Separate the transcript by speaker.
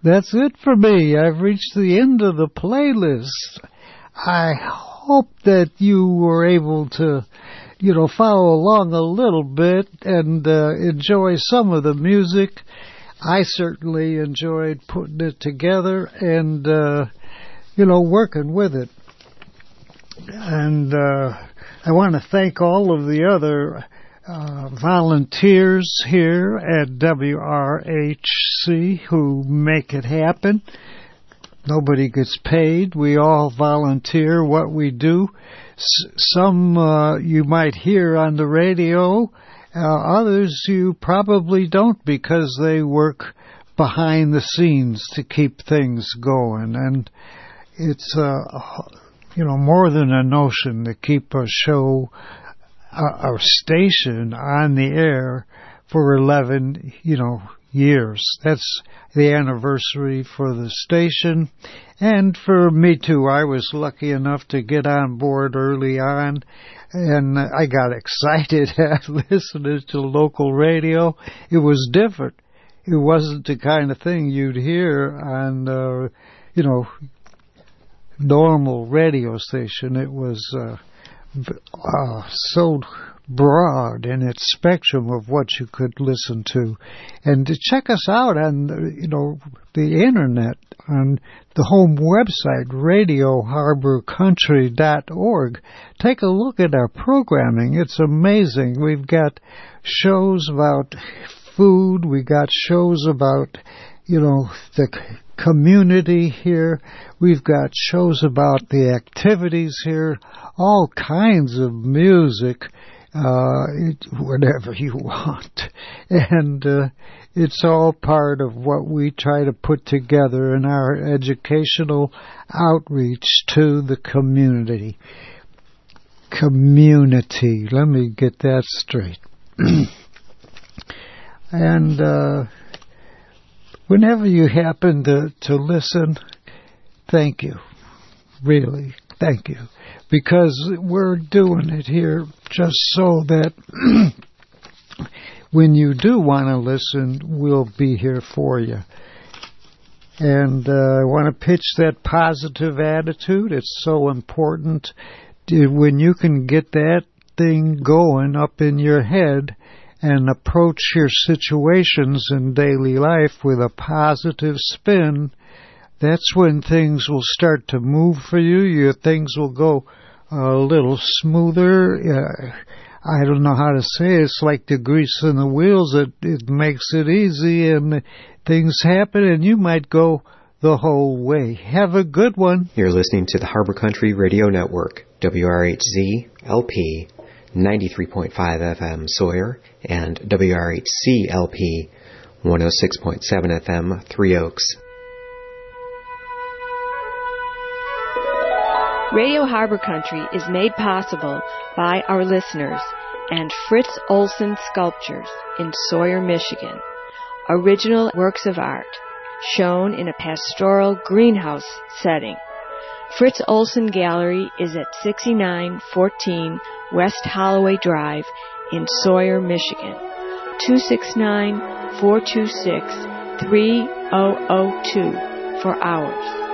Speaker 1: That's it for me. I've reached the end of the playlist. I hope that you were able to, follow along a little bit and enjoy some of the music. I certainly enjoyed putting it together and, working with it. And I want to thank all of the other volunteers here at WRHC who make it happen. Nobody gets paid. We all volunteer what we do. Some you might hear on the radio. Others you probably don't because they work behind the scenes to keep things going. And it's, more than a notion to keep a show, our station on the air for 11, years. That's the anniversary for the station. And for me too, I was lucky enough to get on board early on, and I got excited at listening to local radio. It was different. It wasn't the kind of thing you'd hear on, normal radio station. It was so broad in its spectrum of what you could listen to. And to check us out on, the internet, on the home website, radioharborcountry.org. Take a look at our programming. It's amazing. We've got shows about food. We got shows about, the community here. We've got shows about the activities here, all kinds of music, whatever you want. And it's all part of what we try to put together in our educational outreach to the community. Community. Let me get that straight. And whenever you happen to listen, thank you. Really, thank you. Because we're doing it here just so that when you do want to listen, we'll be here for you. And I want to pitch that positive attitude. It's so important. When you can get that thing going up in your head and approach your situations in daily life with a positive spin, that's when things will start to move for you. Your things will go a little smoother. I don't know how to say it. It's like the grease in the wheels. It makes it easy and things happen and you might go the whole way. Have a good one.
Speaker 2: You're listening to the Harbor Country Radio Network, WRHZ LP 93.5 FM Sawyer and WRHC LP 106.7 FM Three Oaks.
Speaker 3: Radio Harbor Country is made possible by our listeners and Fritz Olson Sculptures in Sawyer, Michigan. Original works of art shown in a pastoral greenhouse setting. Fritz Olson Gallery is at 6914 West Holloway Drive in Sawyer, Michigan. 269-426-3002 for hours.